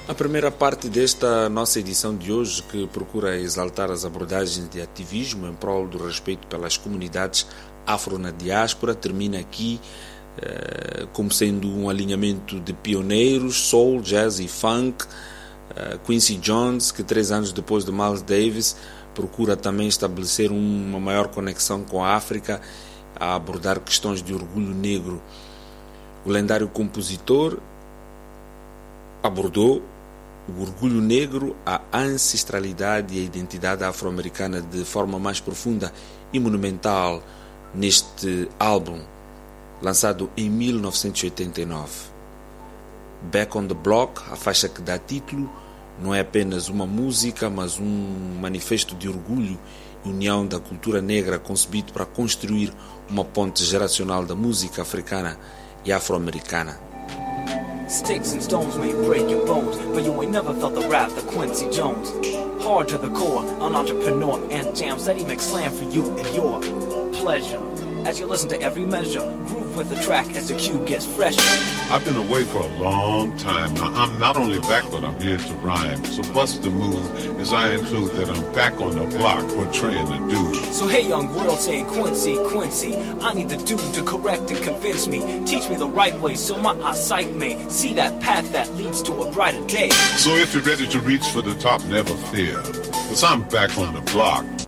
A primeira parte desta nossa edição de hoje, que procura exaltar as abordagens de ativismo em prol do respeito pelas comunidades afro na diáspora, termina aqui como sendo um alinhamento de pioneiros, soul, jazz e funk. Quincy Jones, que 3 anos depois de Miles Davis, procura também estabelecer uma maior conexão com a África, a abordar questões de orgulho negro. O lendário compositor abordou o orgulho negro, a ancestralidade e a identidade afro-americana de forma mais profunda e monumental neste álbum, lançado em 1989. Back on the Block, a faixa que dá título, não é apenas uma música, mas um manifesto de orgulho e união da cultura negra concebido para construir uma ponte geracional da música africana e afro-americana. Sticks and stones may break your bones, but you ain't never felt the wrath of Quincy Jones. Hard to the core, an entrepreneur, and jams that he makes slam for you and your pleasure. As you listen to every measure, groove with the track as the cue gets fresher. I've been away for a long time. Now, I'm not only back, but I'm here to rhyme. So bust the move as I include that I'm back on the block portraying the dude. So hey young world saying Quincy, Quincy, I need the dude to correct and convince me. Teach me the right way so my eyesight may see that path that leads to a brighter day. So if you're ready to reach for the top, never fear, 'cause I'm back on the block.